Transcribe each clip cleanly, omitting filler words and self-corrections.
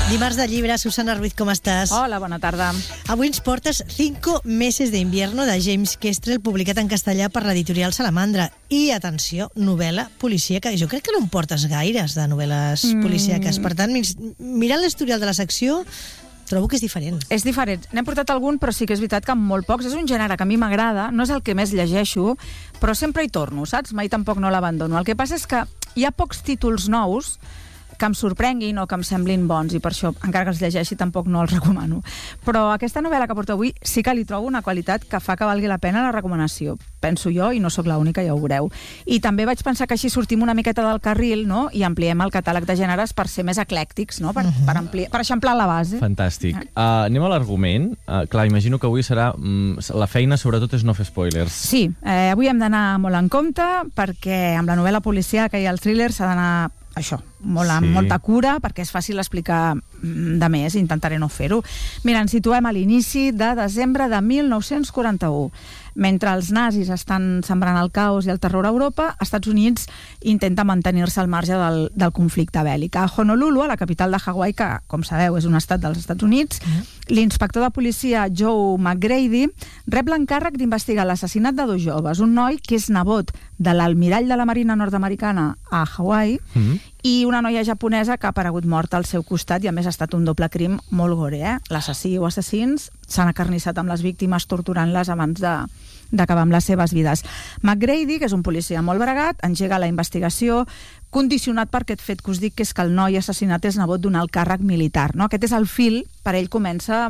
Dimarts de llibre, Susana Ruiz, com estàs? Hola, bona tarda. Avui ens portes 5 meses de invierno de James Kestrel, publicat en castellà per l'editorial Salamandra. I, atenció, novel·la policíaca. Jo crec que no em portes gaires de novel·les policíaques. Per tant, mirant l'historial de la secció, trobo que és diferent. És diferent. N'hem portat algun, però sí que és veritat que molt pocs. És un gènere que a mi m'agrada, no és el que més llegeixo, però sempre hi torno, saps? Mai tampoc no l'abandono. El que passa és que hi ha pocs títols nous que em sorprenguin o que em semblin bons, i per això, encara que els llegeixi, tampoc no els recomano. Però aquesta novel·la que porto avui sí que li trobo una qualitat que fa que valgui la pena la recomanació. Penso jo, i no sóc l'única, ja ho veureu. I també vaig pensar que així sortim una miqueta del carril, no?, i ampliem el catàleg de gèneres per ser més eclèctics, no?, per eixamplar la base. Fantàstic. Anem a l'argument. Clar, imagino que avui serà... La feina, sobretot, és no fer spoilers. Sí, avui hem d'anar molt en compte, perquè amb la novel·la policíaca i el thriller s'ha d'anar això, amb molta cura, perquè és fàcil explicar de més, intentaré no fer-ho. Mira, ens situem a l'inici de desembre de 1941. Mentre els nazis estan sembrant el caos i el terror a Europa, Estats Units intenta mantenir-se al marge del conflicte bèl·lic. A Honolulu, a la capital de Hawaii, que, com sabeu, és un estat dels Estats Units, l'inspector de policia Joe McGrady rep l'encàrrec d'investigar l'assassinat de 2 joves, un noi que és nebot de l'almirall de la Marina nord-americana a Hawaii i una noia japonesa que ha aparegut morta al seu costat, i a més ha estat un doble crim molt gore. L'assassí o assassins s'han acarnissat amb les víctimes torturant-les abans d'acabar amb les seves vides. McGrady, que és un policia molt bregat, engega la investigació condicionat per aquest fet que us dic, que és que el noi assassinat és nebot d'un alt càrrec militar. No? Aquest és el fil per on ell comença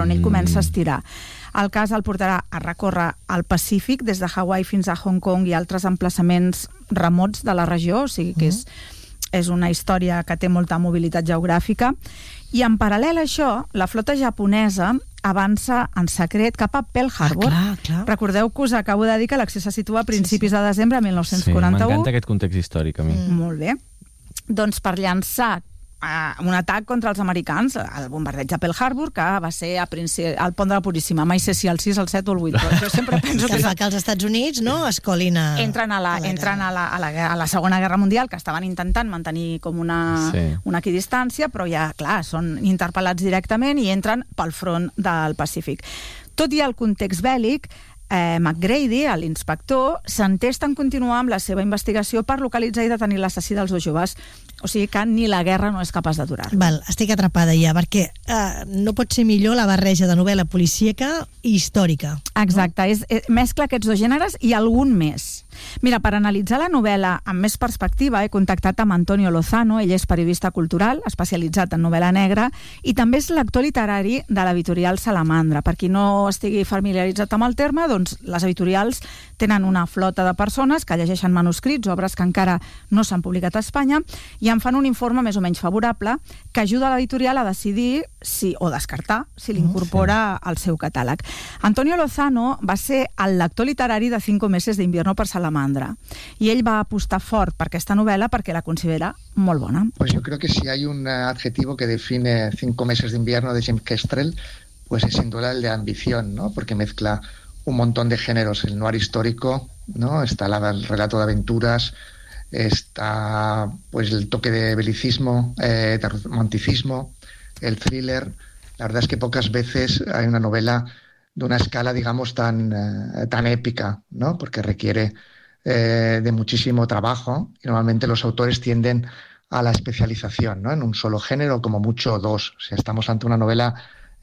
a estirar. El cas el portarà a recórrer al Pacífic, des de Hawaii fins a Hong Kong i altres emplaçaments remots de la regió, o sigui que és una història que té molta mobilitat geogràfica. I en paral·lel a això, la flota japonesa avança en secret cap a Pearl Harbor. Clar. Recordeu que us acabo de dir que l'acció se situa a principis de desembre de 1941. Sí, m'encanta aquest context històric a mi. Molt bé. Doncs per llançar un atac contra els americans, el bombardeig de Pearl Harbor, que va ser al pont de la Puríssima. Mai sé si el 6, el 7 o el 8, però jo sempre penso que fa que els Estats Units escolin entren a la Segona Guerra Mundial, que estaven intentant mantenir com una equidistància, però ja, clar, són interpel·lats directament i entren pel front del Pacífic. Tot i el context bèl·lic, McGrady, l'inspector, s'entesta en continuar amb la seva investigació per localitzar i detenir l'assassí dels 2 joves. O sigui que ni la guerra no és capaç d'aturar. Val, estic atrapada ja, perquè no pot ser millor la barreja de novel·la policíaca i històrica. Exacte, mescla aquests 2 gèneres i algun més. Mira, per analitzar la novel·la amb més perspectiva he contactat amb Antonio Lozano. Ell és periodista cultural, especialitzat en novel·la negra, i també és lector literari de l'editorial Salamandra. Per qui no estigui familiaritzat amb el terme, doncs les editorials tenen una flota de persones que llegeixen manuscrits, obres que encara no s'han publicat a Espanya, i en fan un informe més o menys favorable que ajuda l'editorial a decidir o descartar si l'incorpora al seu catàleg. Antonio Lozano va ser el lector literari de 5 meses de invierno per Salamandra, i ell va apostar fort per aquesta novel·la perquè la considera molt bona. Pues yo creo que si hay un adjetivo que define 5 meses de invierno de James Kestrel, pues es sin duda el de ambición, ¿no? Porque mezcla un montón de géneros, el noir histórico, ¿no? Está el relato de aventuras, está pues el toque de belicismo, de romanticismo, el thriller. La verdad es que pocas veces hay una novela de una escala, digamos, tan épica, ¿no? Porque requiere de muchísimo trabajo, y normalmente los autores tienden a la especialización, ¿no? En un solo género, como mucho 2. O sea, estamos ante una novela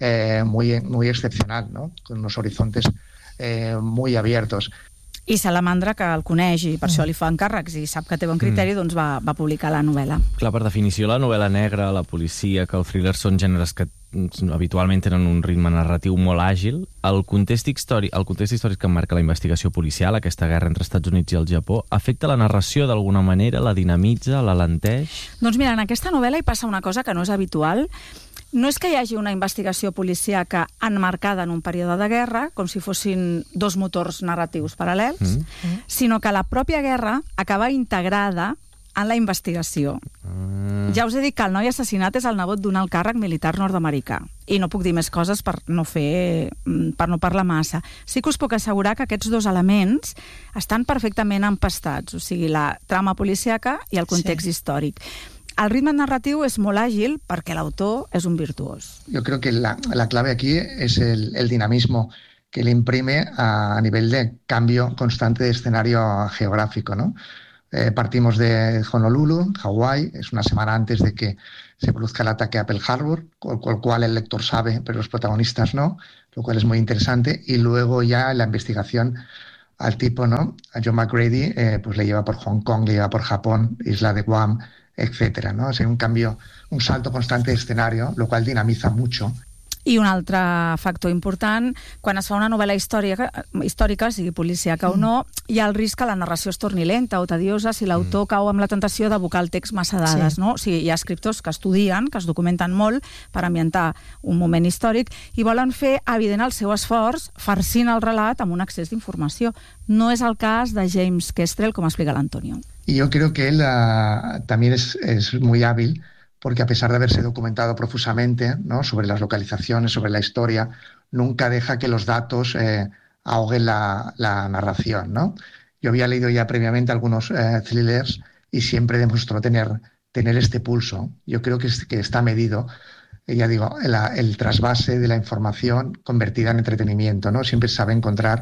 muy excepcional, ¿no? Con unos horizontes muy abiertos. I Salamandra, que el coneix i per això li fa encàrrecs i sap que té bon criteri, doncs va publicar la novel·la. Clar, per definició, la novel·la negra, la policia, que el thriller són gèneres que habitualment tenen un ritme narratiu molt àgil. El context històric que marca la investigació policial, aquesta guerra entre Estats Units i el Japó, afecta la narració d'alguna manera, la dinamitza, l'alenteix? Doncs mira, en aquesta novel·la hi passa una cosa que no és habitual. No és que hi hagi una investigació policíaca emmarcada en un període de guerra, com si fossin 2 motors narratius paral·lels, sinó que la pròpia guerra acaba integrada en la investigació. Ja us he dit que el noi assassinat és el nebot d'un alt càrrec militar nord-americà. I no puc dir més coses per no parlar massa. Sí que us puc assegurar que aquests 2 elements estan perfectament empastats, o sigui, la trama policíaca i el context històric. El ritme narratiu és molt àgil perquè l'autor és un virtuós. Yo creo que la clave aquí es el dinamismo que le imprime a nivel de cambio constante de escenario geográfico, ¿no? Partimos de Honolulu, Hawái, es una semana antes de que se produzca el ataque a Pearl Harbor, con el cual el lector sabe, pero los protagonistas no, lo cual es muy interesante. Y luego ya la investigación al tipo, ¿no? A John McGrady, pues le lleva por Hong Kong, le lleva por Japón, Isla de Guam, etcétera, ¿no? Es un cambio, un salto constante de escenario, lo cual dinamiza mucho. I un altre factor important, quan es fa una novel·la històrica, sigui policíaca o no, hi ha el risc que la narració es torni lenta o tediosa si l'autor cau amb la tentació d'abocar el text massa dades, no? O sigui, hi ha escriptors que estudien, que es documenten molt per ambientar un moment històric i volen fer evident el seu esforç farcint el relat amb un excés d'informació. No és el cas de James Kestrel, com explica l'Antonio. Y yo creo que él también es muy hábil, porque a pesar de haberse documentado profusamente, ¿no?, sobre las localizaciones, sobre la historia, nunca deja que los datos ahoguen la narración, ¿no? Yo había leído ya previamente algunos thrillers y siempre demostró tener este pulso. Yo creo que está medido, ya digo, el trasvase de la información convertida en entretenimiento, ¿no? Siempre sabe encontrar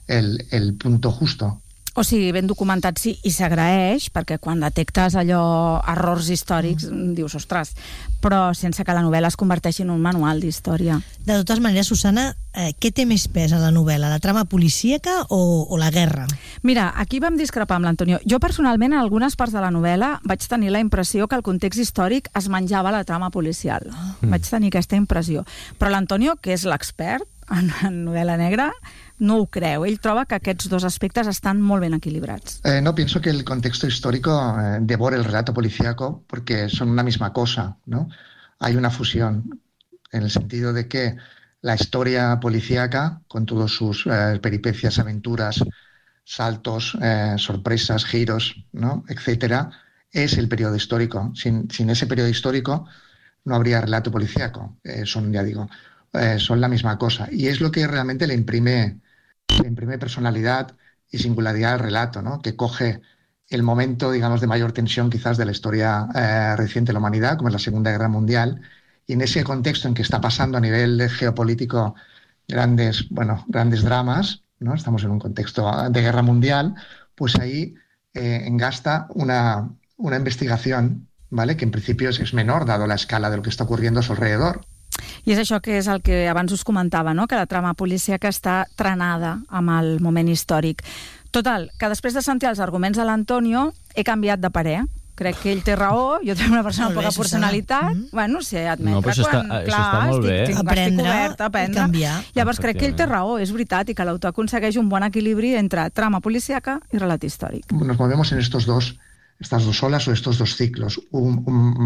el punto justo. O sigui, ben documentat sí, i s'agraeix, perquè quan detectes allò, errors històrics, dius, ostres, però sense que la novel·la es converteixi en un manual d'història. De totes maneres, Susana, què té més pes a la novel·la, la trama policíaca o la guerra? Mira, aquí vam discrepar amb l'Antonio. Jo personalment, en algunes parts de la novel·la, vaig tenir la impressió que el context històric es menjava la trama policial. Vaig tenir aquesta impressió. Però l'Antonio, que és l'expert en novel·la negra, no ho creu. Ell troba que aquests dos aspectes estan molt ben equilibrats. No pienso que el contexto histórico devore el relato policíaco porque son una misma cosa, ¿no? Hay una fusión en el sentido de que la historia policíaca, con todos sus peripecias, aventuras, saltos, sorpresas, giros, ¿no?, etcétera, es el periodo histórico. Sin ese periodo histórico no habría relato policíaco. Son, ya digo, son la misma cosa. Y es lo que realmente le imprime personalidad y singularidad al relato, ¿no?, que coge el momento, digamos, de mayor tensión quizás de la historia reciente de la humanidad, como es la Segunda Guerra Mundial, y en ese contexto en que está pasando a nivel geopolítico grandes dramas, ¿no? Estamos en un contexto de guerra mundial, pues ahí engasta una investigación, ¿vale?, que en principio es menor, dado la escala de lo que está ocurriendo a su alrededor. I és això que és el que abans us comentava, no?, que la trama policíaca està trenada amb el moment històric. Total, que després de sentir els arguments de l'Antonio he canviat de parer. Crec que ell té raó, jo tinc una persona amb poca personalitat, bueno, sé admetre no, això està molt bé. Aprendre i canviar. Llavors crec que ell té raó, és veritat, i que l'autor aconsegueix un bon equilibri entre trama policíaca i relat històric. Nos movemos en estas dos olas o estos dos ciclos, un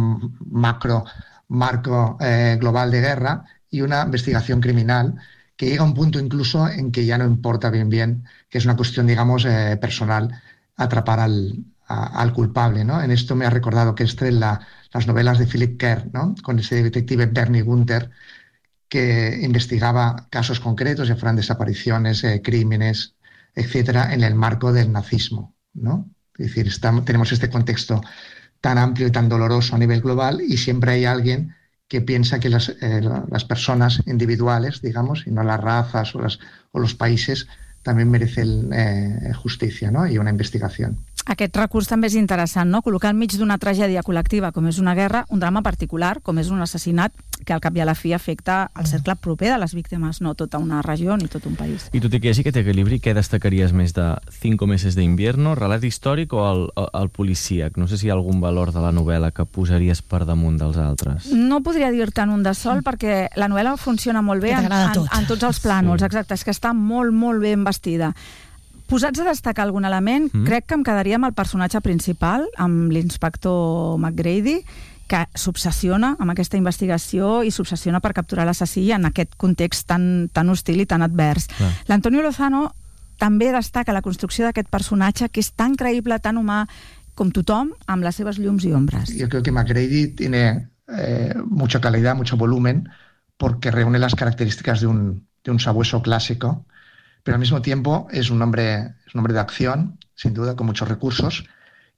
marco global de guerra y una investigación criminal que llega a un punto incluso en que ya no importa bien, que es una cuestión, digamos, personal, atrapar al culpable, ¿no? En esto me ha recordado que las novelas de Philip Kerr, ¿no?, con ese detective Bernie Gunther, que investigaba casos concretos, ya fueran desapariciones, crímenes, etcétera, en el marco del nazismo, ¿no? Es decir, tenemos este contexto tan amplio y tan doloroso a nivel global y siempre hay alguien que piensa que las personas individuales, digamos, y no las razas o los países, también merecen justicia, ¿no?, i una investigació. Aquest recurs també és interessant, no?, col·locar enmig d'una tragèdia col·lectiva com és una guerra, un drama particular com és un assassinat que al cap i a la fi afecta el cercle proper de les víctimes, no tota una regió ni tot un país. I tot i que hi hagi aquest equilibri, què destacaries més de 5 meses de invierno, relat històric o el policíac? No sé si hi ha algun valor de la novel·la que posaries per damunt dels altres. No podria dir-te en un de sol perquè la novel·la funciona molt bé en tots els plànols, exacte, és que està molt, molt ben vestida. Posats a destacar algun element, crec que em quedaria amb el personatge principal, amb l'inspector McGrady, que s'obsessiona amb aquesta investigació i s'obsessiona per capturar l'assassí en aquest context tan hostil i tan advers. L'Antonio Lozano també destaca la construcció d'aquest personatge que és tan creïble, tan humà com tothom, amb les seves llums i ombres. Yo creo que McGrady tiene mucha calidad, mucho volumen, porque reúne las características de un sabueso clásico, pero al mismo tiempo es un hombre de acción, sin duda, con muchos recursos,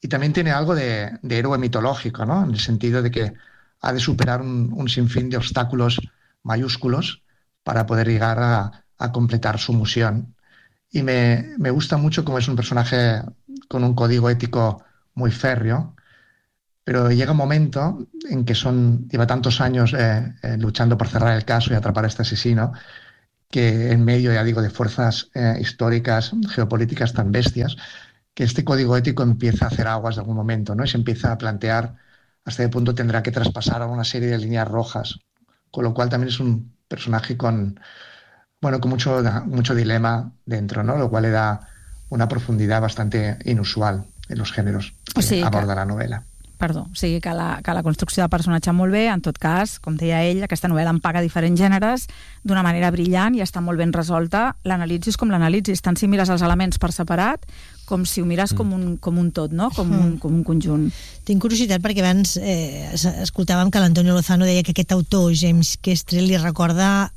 y también tiene algo de héroe mitológico, ¿no? En el sentido de que ha de superar un sinfín de obstáculos mayúsculos para poder llegar a completar su misión. Y me gusta mucho cómo es un personaje con un código ético muy férreo, pero llega un momento en que lleva tantos años luchando por cerrar el caso y atrapar a este asesino, que en medio, ya digo, de fuerzas históricas, geopolíticas tan bestias, que este código ético empieza a hacer aguas de algún momento, ¿no? Y se empieza a plantear hasta qué punto tendrá que traspasar alguna serie de líneas rojas, con lo cual también es un personaje con mucho dilema dentro, ¿no? Lo cual le da una profundidad bastante inusual en los géneros que aborda la novel·la. Perdó, o sigui que la construcció de personatge molt bé, en tot cas, com deia ell, aquesta novel·la empaga diferents gèneres d'una manera brillant i està molt ben resolta, l'analitzis com l'analitzis, tant si mires els elements per separat com si ho mires com un tot, no? com un conjunt. Tinc curiositat perquè abans escoltàvem que l'Antonio Lozano deia que aquest autor, James Kestrel, li recorda